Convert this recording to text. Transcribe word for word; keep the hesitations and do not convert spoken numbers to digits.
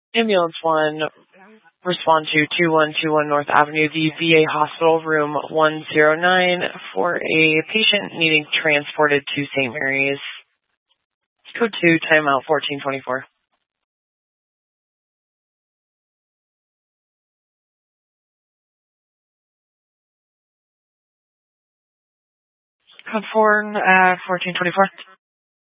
Ambulance one, respond to two one two one North Avenue, the V A Hospital, room one zero nine, for a patient needing transported to Saint Mary's. Code two, timeout fourteen twenty-four. Code four, uh, fourteen twenty-four.